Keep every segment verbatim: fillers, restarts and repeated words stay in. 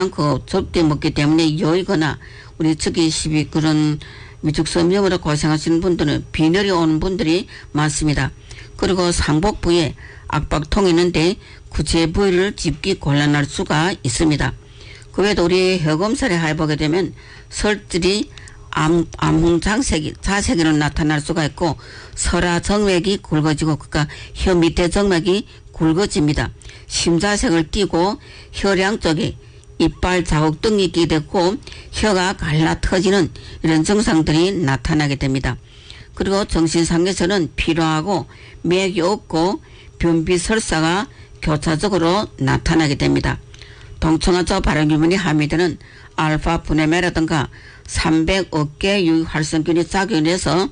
않고 접대 먹기 때문에 요이거나 우리 특히 시비 그런 위축섬유으로 고생하시는 분들은 빈혈이 오는 분들이 많습니다. 그리고 상복 부위에 압박통이 있는데 구체 부위를 짚기 곤란할 수가 있습니다. 그 외에도 우리 혀검살에 해보게 되면 설들이 암, 암홍장색이, 자색으로 나타날 수가 있고 설화 정맥이 굵어지고 그러니까 혀 밑에 정맥이 굵어집니다. 심자색을 띠고 혀량 쪽에 이빨 자국 등이 있게 되고 혀가 갈라 터지는 이런 증상들이 나타나게 됩니다. 그리고 정신상에서는 피로하고 맥이 없고 변비 설사가 교차적으로 나타나게 됩니다. 동청화조 발현규문이 함유되는 알파 분해매라든가 삼백억 개 유활성균이 작용해서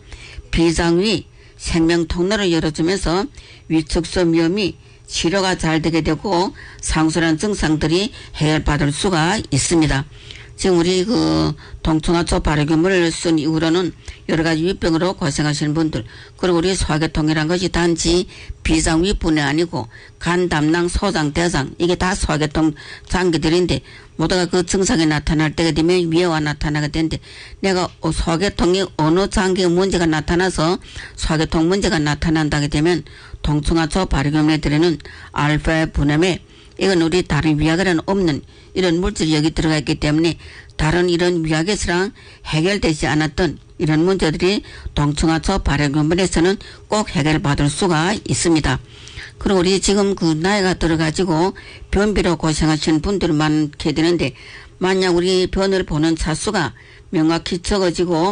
비장위 생명 통로를 열어주면서 위축성 위험이 치료가 잘 되게 되고 상수란 증상들이 해결받을 수가 있습니다. 지금 우리 그 동청화초 발효균물을 쓴 이후로는 여러 가지 위병으로 고생하시는 분들, 그리고 우리 소화계통이란 것이 단지 비장위뿐이 아니고 간, 담낭, 소장, 대장 이게 다 소화계통 장기들인데 모두가 그 증상이 나타날 때가 되면 위에와 나타나게 되는데 내가 소화계통이 어느 장기에 문제가 나타나서 소화계통 문제가 나타난다게 되면 동청화초 발효균물에 들어있는 알파 분해매 이건 우리 다른 위약에는 없는 이런 물질이 여기 들어가 있기 때문에 다른 이런 위약에서랑 해결되지 않았던 이런 문제들이 동청화초 발효균물에서는 꼭 해결받을 수가 있습니다. 그리고 우리 지금 그 나이가 들어가지고 변비로 고생하시는 분들이 많게 되는데 만약 우리 변을 보는 차수가 명확히 적어지고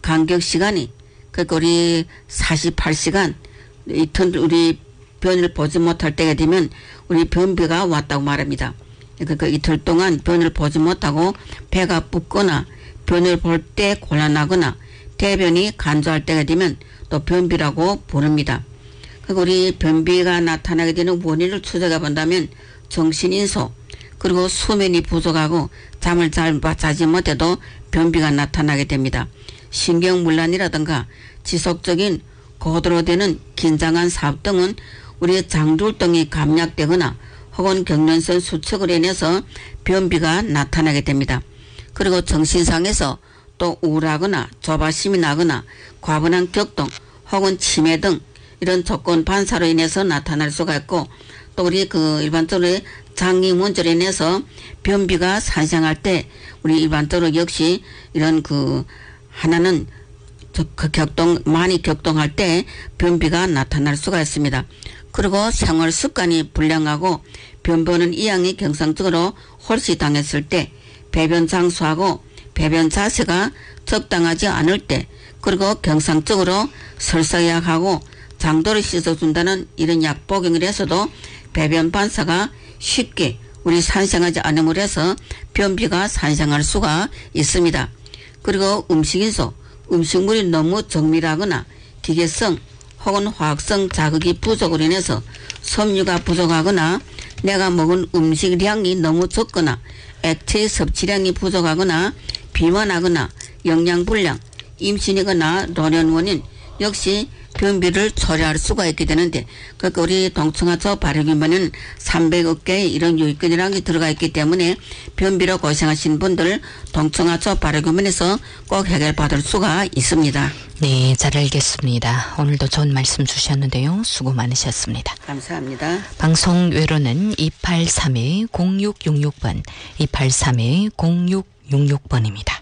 간격시간이 그러니까 우리 사십팔 시간 이틀 우리 변을 보지 못할 때가 되면 우리 변비가 왔다고 말합니다. 그러니까 이틀 동안 변을 보지 못하고 배가 붓거나 변을 볼 때 곤란하거나 대변이 간조할 때가 되면 또 변비라고 부릅니다. 그리고 우리 변비가 나타나게 되는 원인을 추적해 본다면 정신인소 그리고 수면이 부족하고 잠을 잘 자지 못해도 변비가 나타나게 됩니다. 신경문란이라든가 지속적인 고도로 되는 긴장한 사업 등은 우리의 장둘등이 감약되거나 혹은 경련성 수축으로 인해서 변비가 나타나게 됩니다. 그리고 정신상에서 또 우울하거나 조바심이 나거나 과분한 격동 혹은 치매 등 이런 조건 반사로 인해서 나타날 수가 있고 또 우리 그 일반적으로 장기 문제로 인해서 변비가 산생할 때 우리 일반적으로 역시 이런 그 하나는 그 격동 많이 격동할 때 변비가 나타날 수가 있습니다. 그리고 생활 습관이 불량하고 변보는 이양이 경상적으로 홀씨당했을 때 배변 장수하고 배변 자세가 적당하지 않을 때 그리고 경상적으로 설사약하고 장도를 씻어준다는 이런 약 복용을 해서도 배변 반사가 쉽게 우리 산생하지 않음으로 해서 변비가 산생할 수가 있습니다. 그리고 음식인소 음식물이 너무 정밀하거나 기계성 혹은 화학성 자극이 부족으로 인해서 섬유가 부족하거나 내가 먹은 음식량이 너무 적거나 액체 섭취량이 부족하거나 비만하거나 영양불량, 임신이거나 노년원인 역시 변비를 초래할 수가 있게 되는데 그러니까 우리 동청화초 발효균물에는 삼백억 개의 이런 유익균이라는 게 들어가 있기 때문에 변비로 고생하시는 분들 동청화초 발효균물에서 꼭 해결받을 수가 있습니다. 네, 잘 알겠습니다. 오늘도 좋은 말씀 주셨는데요. 수고 많으셨습니다. 감사합니다. 방송 외로는 이팔삼 공육육육 번, 이팔삼 공육육육 번입니다.